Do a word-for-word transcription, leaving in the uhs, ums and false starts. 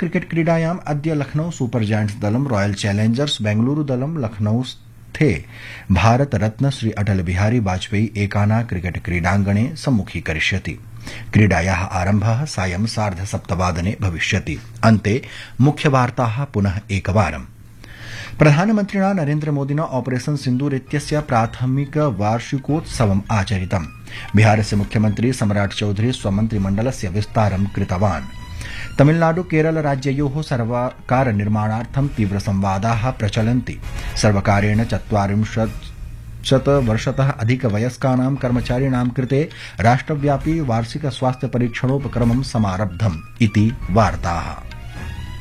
Cricket क्रीडायाम् अद्य Lucknow super giants दलं रॉयल चैलेंजर्स बेंगलुरू दलं लखनऊ स्थे भारत रत्न श्री अटल बिहारी वाजपेयी एकाना क्रिकेट क्रीडाङ्गणे सम्मुखीकरिष्यति। क्रीडायाः आरम्भः सायं सार्धसप्तवादने भविष्यति। अन्ते मुख्यवार्ताः पुनः एकवारम्। प्रधानमन्त्रिणा नरेन्द्रमोदिना ऑपरेशन सिन्दूर इत्यस्य प्राथमिक वार्षिकोत्सवम् आचरितम्। बिहारस्य मुख्यमन्त्री सम्राट चौधरी स्वमन्त्रिमण्डलस्य विस्तारं कृतवान्। तमिलनाडु केरल राज्ययोः सर्वकार निर्माणार्थं तीव्र संवादाः प्रचलन्ति। सर्वकारेण चत्वारिंशत् शतवर्षतः अधिकवयस्कानां कर्मचारिणां कृते राष्ट्रव्यापी वार्षिक स्वास्थ्य परीक्षणोपक्रमं समारब्धम् इति वार्ताः।